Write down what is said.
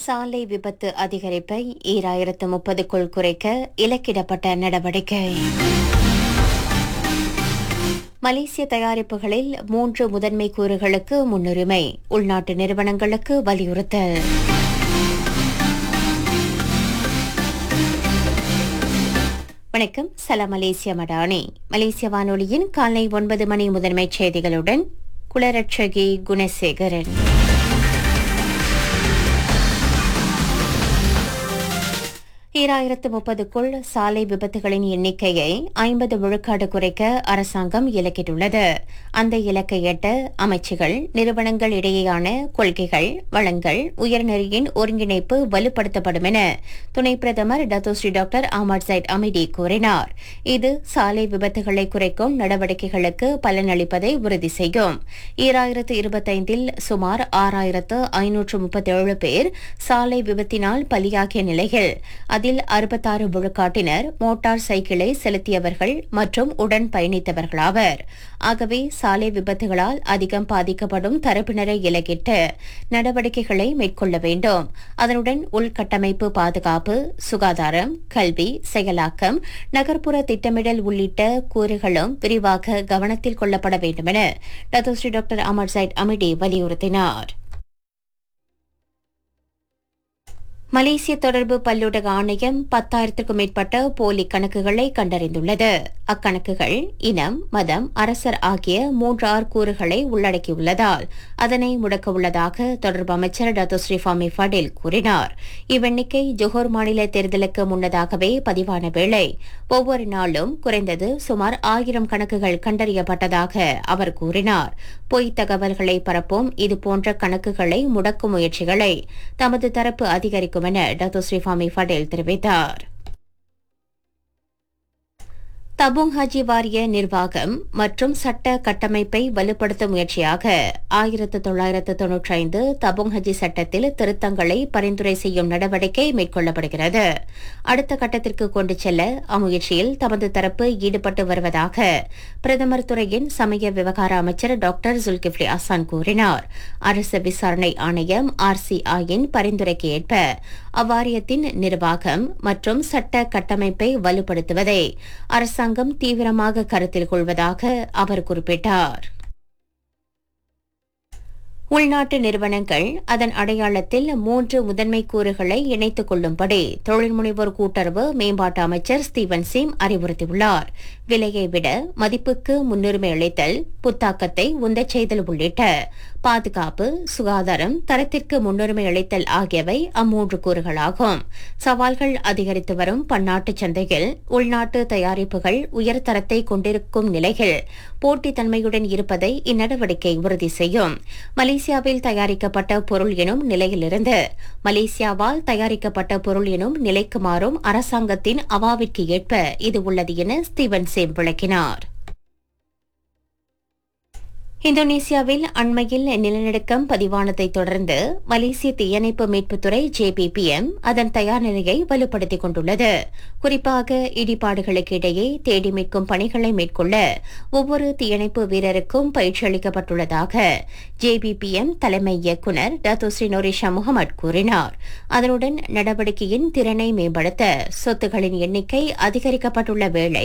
சாலை விபத்து அதிகரிப்பை 2030க்குள் குறைக்க இலக்கிடப்பட்ட நடவடிக்கை. மலேசிய தயாரிப்புகளில் 3 முதன்மை கூறுகளுக்கு முன்னுரிமை, உள்நாட்டு நிறுவனங்களுக்கு வலியுறுத்தல். வணக்கம், சலாம் மலேசியா மடானி. மலேசிய வானொலியின் காலை 9 மணி முதன்மை செய்திகளுடன் குலரட்சகி குணசேகரன். 2030க்குள் சாலை விபத்துகளின் எண்ணிக்கையை 50 விழுக்காடு குறைக்க அரசாங்கம் இலக்கிட்டுள்ளது. அந்த இலக்கை எட்ட அமைச்சுகள், நிறுவனங்கள் இடையேயான கொள்கைகள், வளங்கள், உயர்நெறியின் ஒருங்கிணைப்பு வலுப்படுத்தப்படும் என துணை பிரதமர் டத்தோஸ்ரீ டாக்டர் அஹ்மத் சைட் அமிடி கூறினார். இது சாலை விபத்துகளை குறைக்கும் நடவடிக்கைகளுக்கு பலனளிப்பதை உறுதி செய்யும். 2025இல் சுமார் 6537 பேர் சாலை விபத்தினால் பலியாகிய நிலையில் அதில் 66 விழுக்காட்டினர் மோட்டார் சைக்கிளை செலுத்தியவர்கள் மற்றும் உடன் பயணித்தவர்களாவர். ஆகவே சாலை விபத்துகளால் அதிகம் பாதிக்கப்படும் தரப்பினரை இலக்கிட்டு நடவடிக்கைகளை மேற்கொள்ள வேண்டும். அதனுடன் உள்கட்டமைப்பு பாதுகாப்பு, சுகாதாரம், கல்வி, செயலாக்கம், நகர்ப்புற திட்டமிடல் உள்ளிட்ட கூறுகளும் விரிவாக கவனத்தில் கொள்ளப்பட வேண்டும் என டத்தோஸ்ரீ டாக்டர் அஹ்மத் சைட் அமிடி வலியுறுத்தினார். மலேசிய தொடர்பு பல்லூடக ஆணையம் 10,000க்கும் மேற்பட்ட போலி கணக்குகளை கண்டறிந்துள்ளது. அக்கணக்குகள் இனம், மதம், அரசர் ஆகிய 3 கூறுகளை உள்ளடக்கியுள்ளதால் அதனை முடக்க உள்ளதாக தொடர்பு அமைச்சர் டத்தோஸ்ரீ ஃபாமி ஃபடில் கூறினார். இவ்வெண்ணிக்கை ஜொஹோர் மாநில தேர்தலுக்கு முன்னதாகவே பதிவான வேளை ஒவ்வொரு நாளும் குறைந்தது சுமார் 1000 கணக்குகள் கண்டறியப்பட்டதாக அவர் கூறினார். பொய் தகவல்களை பரப்பும் இதுபோன்ற கணக்குகளை முடக்கும் முயற்சிகளை தமது தரப்பு அதிகரிக்கும் என டத்தோஸ்ரீ ஃபாமி ஃபடில் தெரிவித்தார். தபுங் ஹஜி வாரிய நிர்வாகம் மற்றும் சட்ட கட்டமைப்பை வலுப்படுத்தும் முயற்சியாக 1995 தபுங் ஹஜி சட்டத்தில் திருத்தங்களை பரிந்துரை செய்யும் நடவடிக்கை மேற்கொள்ளப்படுகிறது. அடுத்த கட்டத்திற்கு கொண்டு செல்ல அம்முயற்சியில் தமது தரப்பு ஈடுபட்டு வருவதாக பிரதமர் துறையின் சமய விவகார அமைச்சர் டாக்டர் ஜுல்கிஃப்லி அசான் கூறினார். அரசு விசாரணை ஆணையம் RCIயின் பரிந்துரைக்கு ஏற்ப அவ்வாரியத்தின் நிர்வாகம் மற்றும் சட்ட கட்டமைப்பை வலுப்படுத்துவதை அரசாங்கம் தீவிரமாக கருத்தில் கொள்வதாக அவர் குறிப்பிட்டார். உள்நாட்டு நிறுவனங்கள் அதன் அடையாளத்தில் 3 முதன்மை கூறுகளை இணைத்துக் கொள்ளும்படி தொழில் முனைவோர் கூட்டுறவு மேம்பாட்டு அமைச்சர் ஸ்டீவன் சிம் அறிவுறுத்தியுள்ளார். விலையை விட மதிப்புக்கு முன்னுரிமை அளித்தல், புத்தாக்கத்தை உந்தச் செய்தல் உள்ளிட்ட பாதுகாப்பு, சுகாதாரம், தரத்திற்கு முன்னுரிமை அளித்தல் ஆகியவை அம்மூன்று கூறுகளாகும். சவால்கள் அதிகரித்து வரும் பன்னாட்டு சந்தையில் உள்நாட்டு தயாரிப்புகள் உயர்தரத்தை கொண்டிருக்கும் நிலையில் போட்டித்தன்மையுடன் இருப்பதை இந்நடவடிக்கை உறுதி செய்யும். மலேசியாவில் தயாரிக்கப்பட்ட பொருள் எனும் நிலையிலிருந்து மலேசியாவால் தயாரிக்கப்பட்ட பொருள் எனும் நிலைக்கு மாறும் அரசாங்கத்தின் அவாவிற்கு ஏற்ப இது உள்ளது என ஸ்டீவன் சேம் விளக்கினார். இந்தோனேசியாவில் அண்மையில் நிலநடுக்கம் பதிவானதை தொடர்ந்து மலேசிய தீயணைப்பு மீட்புத்துறை JPPM அதன் தயார் நிலையை வலுப்படுத்திக் கொண்டுள்ளது. குறிப்பாக இடிபாடுகளுக்கு இடையே தேடி மீட்கும் பணிகளை மேற்கொள்ள ஒவ்வொரு தீயணைப்பு வீரருக்கும் பயிற்சி அளிக்கப்பட்டுள்ளதாக JPPM தலைமை இயக்குநர் டத்தோஸ்ரீ நோரிஷா முகமது கூறினார். அதனுடன் நடவடிக்கையின் திறனை மேம்படுத்த சொத்துகளின் எண்ணிக்கை அதிகரிக்கப்பட்டுள்ள வேளை